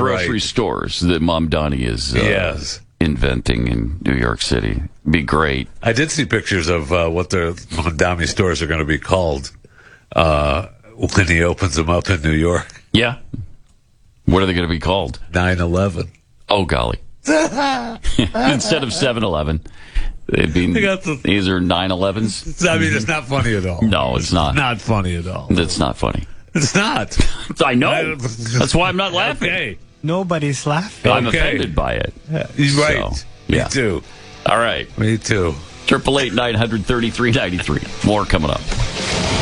grocery stores that Mamdani is Yes. inventing in New York City. Be great. I did see pictures of what the Mamdani stores are going to be called when he opens them up in New York. Yeah. What are they going to be called? 9/11. Oh, golly. Instead of 7-Eleven, it'd be, these are 9/11s. I mean, it's not funny at all. No, it's not. Not funny at all. That's not funny. It's not. I know. That's why I'm not laughing. Okay. Nobody's laughing. I'm offended by it. He's right. So, yeah. Me too. All right. Me too. 888-933-93. More coming up.